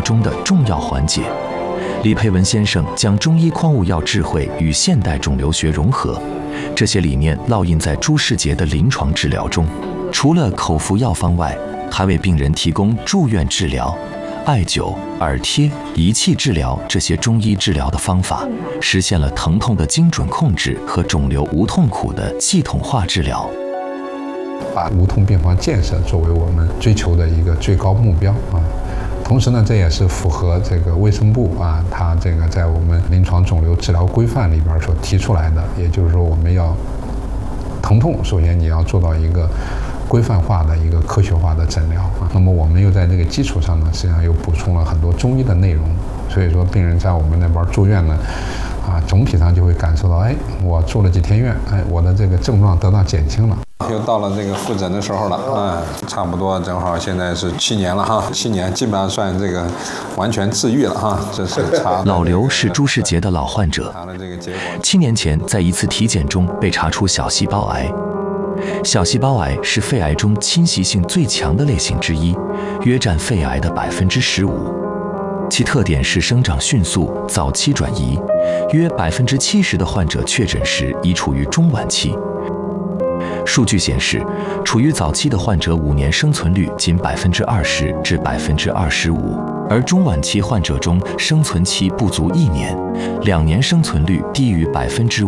中的重要环节。李培文先生将中医矿物药智慧与现代肿瘤学融合，这些理念烙印在朱世杰的临床治疗中。除了口服药方外，还为病人提供住院治疗、艾灸、耳贴、仪器治疗这些中医治疗的方法，实现了疼痛的精准控制和肿瘤无痛苦的系统化治疗。 把无痛病房建设作为我们追求的一个最高目标啊。同时呢，这也是符合这个卫生部啊，它这个在我们临床肿瘤治疗规范里边所提出来的，也就是说我们要疼痛，首先你要做到一个规范化的一个科学化的诊疗啊。那么我们又在这个基础上呢，实际上又补充了很多中医的内容，所以说病人在我们那边住院呢，总体上就会感受到，我住了几天院，我的这个症状得到减轻了。又到了这个复诊的时候了，差不多正好现在是7年了哈，7年基本上算这个完全治愈了哈。这是老刘是朱世杰的老患者，7年前在一次体检中被查出小细胞癌。小细胞癌是肺癌中侵袭性最强的类型之一，约占肺癌的15%。其特点是生长迅速、早期转移，约70%的患者确诊时已处于中晚期。数据显示，处于早期的患者5年生存率仅20%至25%，而中晚期患者中生存期不足1年，2年生存率低于5%。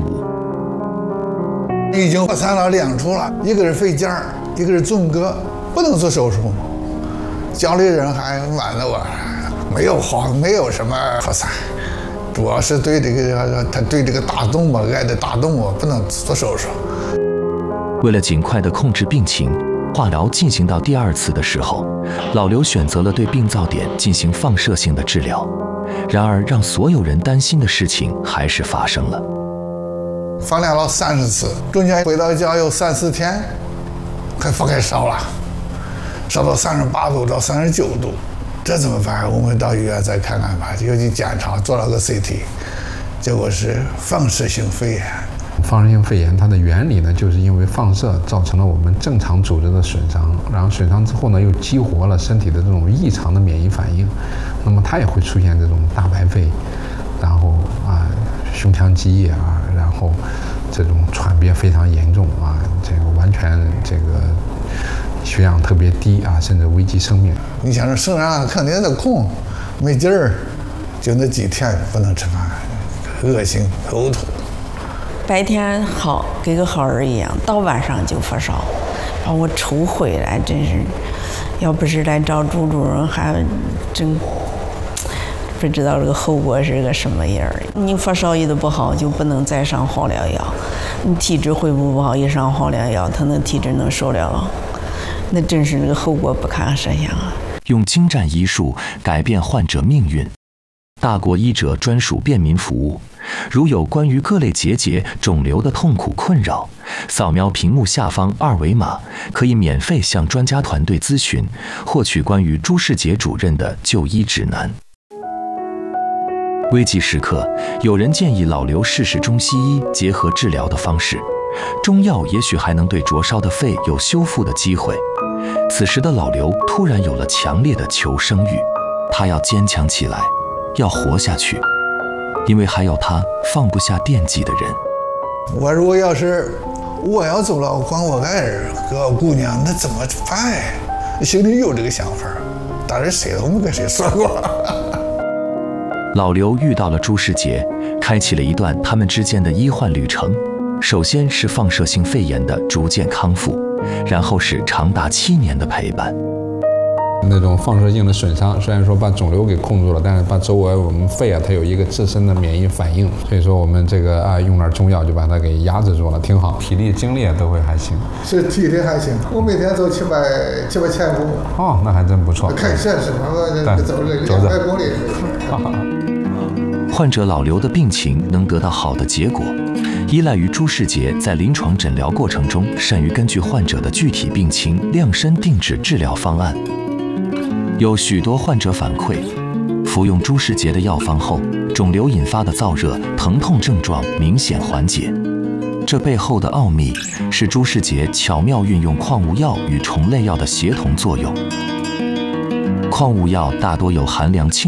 已经扩散了2处了，一个是肺尖儿，一个是纵膈，不能做手术。家里人还瞒着我，没有什么扩散，主要是对他对这个大动脉癌的大动脉不能做手术。 为了尽快地控制病情，化疗进行到第2次的时候，老刘选择了对病灶点进行放射性的治疗。然而，让所有人担心的事情还是发生了。 放疗了30次，中间回到家有3、4天，快发开烧了，烧到38度到39度，这怎么办？我们到医院再看看吧，又去检查，做了个 CT， 结果是放射性肺炎。 放射性肺炎它的原理呢，就是因为放射造成了我们正常组织的损伤，然后损伤之后呢，又激活了身体的这种异常的免疫反应，那么它也会出现这种大白肺，然后胸腔积液然后这种喘憋非常严重这个完全这个血氧特别低甚至危及生命。 你想这生上肯定得空，没劲儿，就那几天不能吃饭，恶心呕吐。 白天好，跟个好人一样，到晚上就发烧，把我愁毁了，真是。要不是来找朱主任，还真不知道这个后果是个什么样儿。你发烧一的不好，就不能再上化疗药。你体质恢复不好，一上化疗药，他那体质能受了？那真是那个后果不堪设想啊！ 用精湛医术改变患者命运，大国医者专属便民服务。如有关于各类结节、肿瘤的痛苦困扰，扫描屏幕下方2维码，可以免费向专家团队咨询，获取关于朱世杰主任的就医指南。危急时刻，有人建议老刘试试中西医结合治疗的方式，中药也许还能对灼烧的肺有修复的机会。此时的老刘突然有了强烈的求生欲，他要坚强起来，要活下去。因为还有他放不下惦记的人。 我如果要走了，光我爱人和我姑娘，那怎么办？心里有这个想法，但是谁都没跟谁说过。 老刘遇到了朱世杰，开启了一段他们之间的医患旅程。首先是放射性肺炎的逐渐康复，然后是长达7年的陪伴。 那种放射性的损伤，虽然说把肿瘤给控住了，但是把周围我们肺它有一个自身的免疫反应，所以说我们这个用点中药就把它给压制住了，挺好，体力精力都会还行。 是体力还行，我每天走700千步。 那还真不错。 看现实嘛，走200公里。 患者老刘的病情能得到好的结果，依赖于朱世杰在临床诊疗过程中善于根据患者的具体病情量身定制治疗方案。有许多患者反馈，服用朱世杰的药方后，肿瘤引发的燥热、疼痛症状明显缓解。这背后的奥秘是朱世杰巧妙运用矿物药与虫类药的协同作用。矿物药大多有含量轻